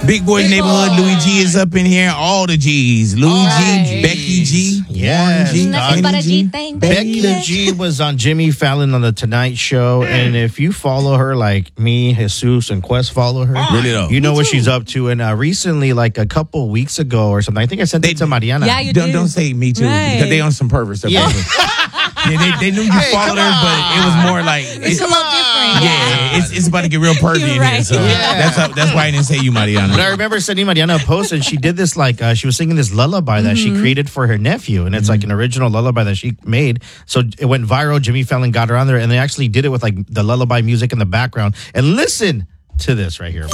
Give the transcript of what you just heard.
Big Boys Neighborhood. Louis G is up in here. All the G's. Louis G, Becky G, Yes, Warren G, Nothing but a Kenny G thing. Becky G was on Jimmy Fallon on the Tonight Show, and if you follow her like me, Jesus, and Quest follow her, Really though. you know what she's up to. And recently, like a couple weeks ago or something, I think I sent it to Mariana. Yeah, you Don't, did. don't say me too Right. because they on some pervert stuff. Yeah. Yeah, they knew you followed her, but it was more like It's a little different. yeah, it's about to get real pervy in here. Right. So Yeah. that's why I didn't say you, Mariana. But I remember sending Mariana a post, and she did this like she was singing this lullaby that she created for her nephew, and it's like an original lullaby that she made. So it went viral. Jimmy Fallon got her on there, and they actually did it with like the lullaby music in the background. And listen to this right here.